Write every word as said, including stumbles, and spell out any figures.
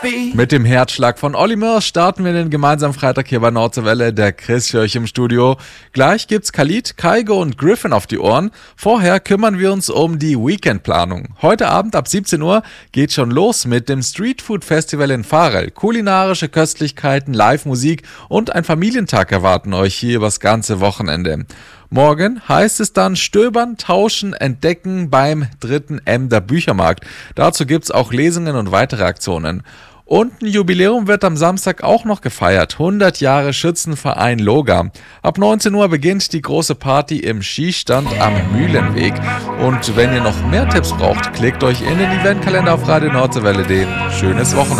Mit dem Herzschlag von Olli Murs starten wir den gemeinsamen Freitag hier bei Nordwelle. Der Chris für euch im Studio. Gleich gibt's Khalid, Kaigo und Griffin auf die Ohren. Vorher kümmern wir uns um die Weekendplanung. Heute Abend ab siebzehn Uhr geht schon los mit dem Street Food Festival in Varel. Kulinarische Köstlichkeiten, Live-Musik und ein Familientag erwarten euch hier übers ganze Wochenende. Morgen heißt es dann Stöbern, Tauschen, Entdecken beim dritten Emder Büchermarkt. Dazu gibt's auch Lesungen und weitere Aktionen. Und ein Jubiläum wird am Samstag auch noch gefeiert. hundert Jahre Schützenverein Loga. Ab neunzehn Uhr beginnt die große Party im Skistand am Mühlenweg. Und wenn ihr noch mehr Tipps braucht, klickt euch in den Eventkalender auf radio nordwelle punkt de. Schönes Wochenende.